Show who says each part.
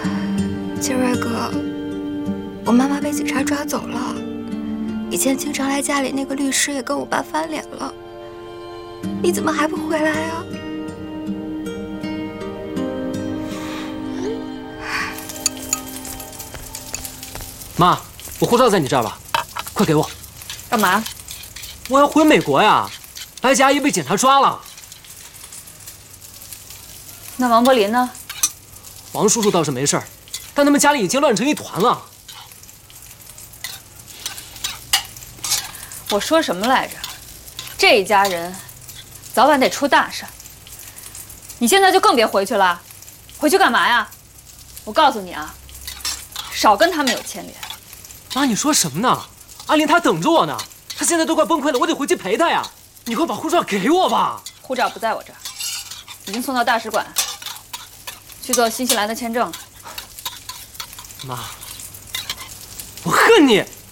Speaker 1: 金瑞哥，我妈妈被警察抓走了，以前经常来家里那个律师也跟我爸翻脸了，你怎么还不回来呀？
Speaker 2: 妈，我护照在你这儿吧，快给我。
Speaker 3: 干嘛？
Speaker 2: 我要回美国呀，白家阿姨被警察抓了。
Speaker 3: 那王柏林呢？
Speaker 2: 王叔叔倒是没事儿，但他们家里已经乱成一团了。
Speaker 3: 我说什么来着？这一家人早晚得出大事。你现在就更别回去了，回去干嘛呀？我告诉你啊，少跟他们有牵连。
Speaker 2: 妈，你说什么呢？阿林她等着我呢，她现在都快崩溃了，我得回去陪她呀。你快把护照给我吧。
Speaker 3: 护照不在我这儿，已经送到大使馆，去做新西兰的签证了。
Speaker 2: 妈，我恨你。